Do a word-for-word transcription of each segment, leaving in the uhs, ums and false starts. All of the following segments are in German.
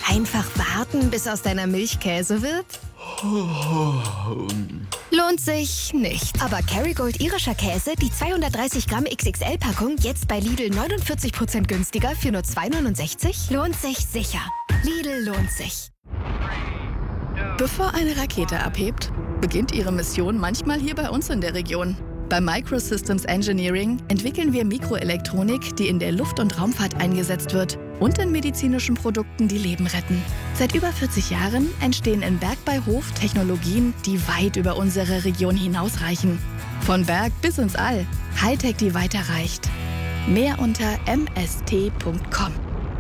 Einfach warten, bis aus deiner Milch Käse wird? Lohnt sich nicht. Aber Kerrygold irischer Käse, die zweihundertdreißig Gramm X X L-Packung, jetzt bei Lidl neunundvierzig Prozent günstiger für nur zwei neunundsechzig? Lohnt sich sicher. Lidl lohnt sich. Bevor eine Rakete abhebt, beginnt ihre Mission manchmal hier bei uns in der Region. Bei Microsystems Engineering entwickeln wir Mikroelektronik, die in der Luft- und Raumfahrt eingesetzt wird und in medizinischen Produkten, die Leben retten. Seit über vierzig Jahren entstehen in Berg bei Hof Technologien, die weit über unsere Region hinausreichen. Von Berg bis ins All. Hightech, die weiterreicht. Mehr unter m s t punkt com.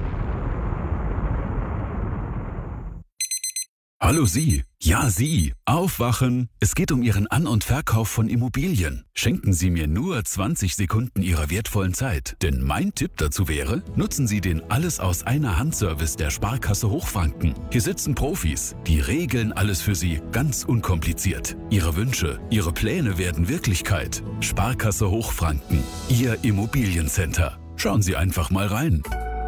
Hallo Sie, ja Sie, aufwachen. Es geht um Ihren An- und Verkauf von Immobilien. Schenken Sie mir nur zwanzig Sekunden Ihrer wertvollen Zeit. Denn mein Tipp dazu wäre, nutzen Sie den Alles-aus-einer-Hand-Service der Sparkasse Hochfranken. Hier sitzen Profis, die regeln alles für Sie ganz unkompliziert. Ihre Wünsche, Ihre Pläne werden Wirklichkeit. Sparkasse Hochfranken, Ihr Immobiliencenter. Schauen Sie einfach mal rein.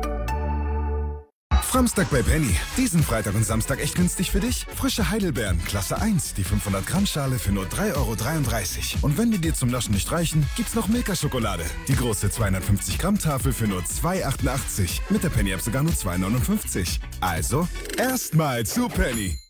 Samstag bei Penny. Diesen Freitag und Samstag echt günstig für dich? Frische Heidelbeeren, Klasse eins, die fünfhundert Gramm Schale für nur drei Euro dreiunddreißig. Und wenn die dir zum Naschen nicht reichen, gibt's noch Milka-Schokolade. Die große zweihundertfünfzig Gramm Tafel für nur zwei Euro achtundachtzig. Mit der Penny-App sogar nur zwei Euro neunundfünfzig. Also, erstmal zu Penny.